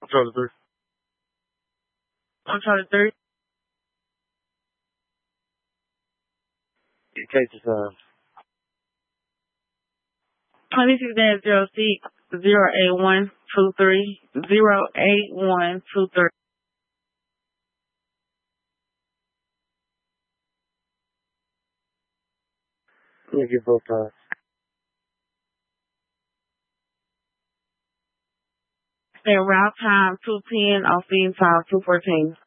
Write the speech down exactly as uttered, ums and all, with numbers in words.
Charlie three. On Charlie three. Case assigned. twenty-six dash zero six zero eight one two three zero eight one two three. Let me get both times. Stay route time two ten, off feed time two fourteen.